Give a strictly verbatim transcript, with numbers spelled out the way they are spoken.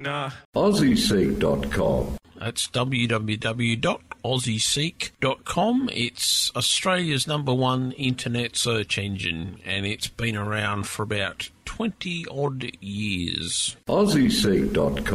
Nah. Aussie Seek dot com. That's w w w dot aussie seek dot com. It's Australia's number one internet search engine, and it's been around for about twenty odd years. Aussie Seek dot com.